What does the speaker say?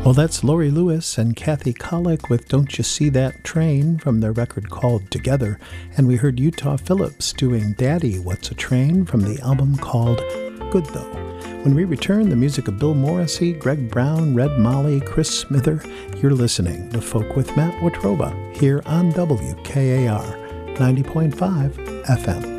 Well, that's Laurie Lewis and Kathy Kollick with Don't You See That Train from their record called Together. And we heard Utah Phillips doing Daddy, What's a Train from the album called Good Though. When we return, the music of Bill Morrissey, Greg Brown, Red Molly, Chris Smither. You're listening to Folk with Matt Watroba here on WKAR 90.5 FM.